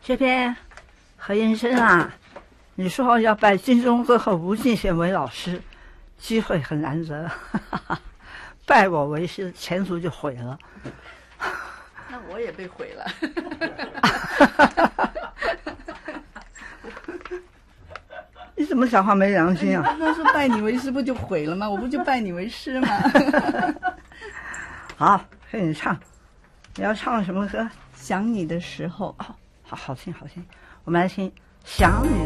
这边何先生啊，你说要拜金钟歌后吴敬贤为老师，机会很难得，拜我为师，前途就毁了。 那我也被毁了。 你怎么讲话没良心啊？ 他说拜你为师不就毁了吗？我不就拜你为师吗？ 好，给你唱。你要唱什么歌？ 想你的时候。 哦，好听好听。我们来听《想你》。